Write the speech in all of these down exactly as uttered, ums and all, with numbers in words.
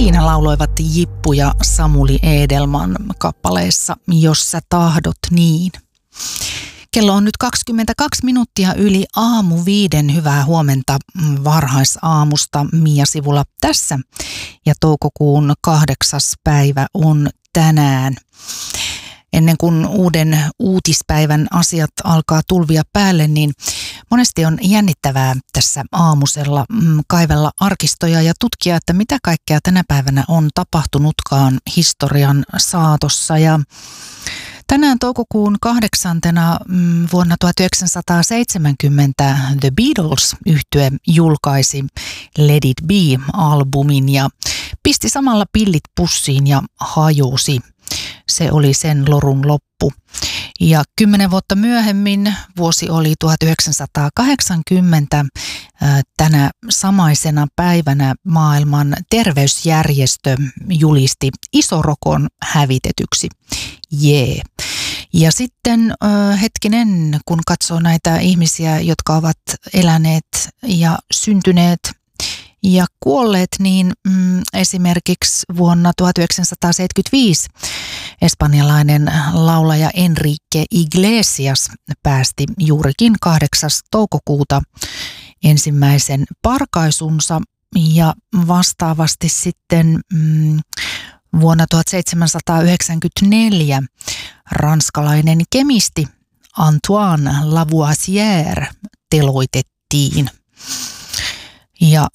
Siinä lauloivat Jippu ja Samuli Edelman kappaleessa Jos sä tahdot niin. Kello on nyt kaksikymmentäkaksi minuuttia yli aamu viiden. Hyvää huomenta varhaisaamusta. Mia Sivula tässä ja toukokuun kahdeksas päivä on tänään. Ennen kuin uuden uutispäivän asiat alkaa tulvia päälle, niin monesti on jännittävää tässä aamusella kaivella arkistoja ja tutkia, että mitä kaikkea tänä päivänä on tapahtunutkaan historian saatossa. Ja tänään toukokuun kahdeksantena vuonna tuhatyhdeksänsataaseitsemänkymmentä The Beatles-yhtye julkaisi Let It Be-albumin ja pisti samalla pillit pussiin ja hajosi. Se oli sen lorun loppu. Ja kymmenen vuotta myöhemmin, vuosi oli tuhatyhdeksänsataakahdeksankymmentä, tänä samaisena päivänä maailman terveysjärjestö julisti isorokon hävitetyksi. Jee. Ja sitten hetkinen, kun katsoo näitä ihmisiä, jotka ovat eläneet ja syntyneet ja kuolleet, niin mm, esimerkiksi vuonna tuhatyhdeksänsataaseitsemänkymmentäviisi espanjalainen laulaja Enrique Iglesias päästi juurikin kahdeksas toukokuuta ensimmäisen parkaisunsa ja vastaavasti sitten mm, vuonna tuhatseitsemänsataayhdeksänkymmentäneljä ranskalainen kemisti Antoine Lavoisier teloitettiin. Ja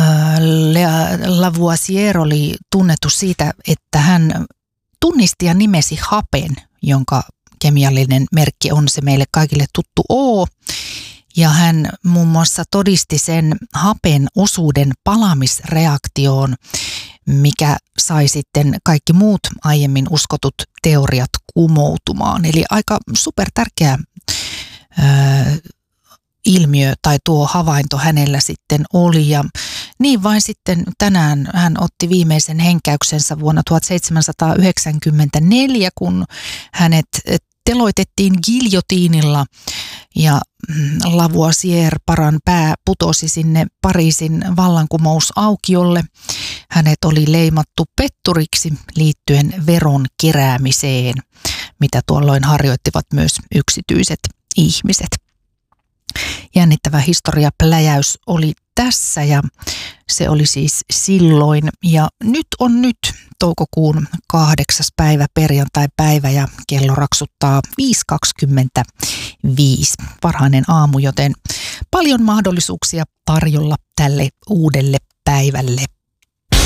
Lavoisier oli tunnettu siitä, että hän tunnisti ja nimesi hapen, jonka kemiallinen merkki on se meille kaikille tuttu O. Ja hän muun muassa todisti sen hapen osuuden palamisreaktioon, mikä sai sitten kaikki muut aiemmin uskotut teoriat kumoutumaan. Eli aika super tärkeä ää, ilmiö tai tuo havainto hänellä sitten oli. Ja niin vain sitten tänään hän otti viimeisen henkäyksensä vuonna tuhatseitsemänsataayhdeksänkymmentäneljä, kun hänet teloitettiin giljotiinilla ja Lavoisier paran pää putosi sinne Pariisin vallankumousaukiolle. Hänet oli leimattu petturiksi liittyen veron keräämiseen, mitä tuolloin harjoittivat myös yksityiset ihmiset. Jännittävä historiapläjäys oli tässä ja se oli siis silloin. Ja nyt on nyt toukokuun kahdeksas päivä, perjantai-päivä ja kello raksuttaa viisi kaksikymmentäviisi. Varhainen aamu, joten paljon mahdollisuuksia tarjolla tälle uudelle päivälle.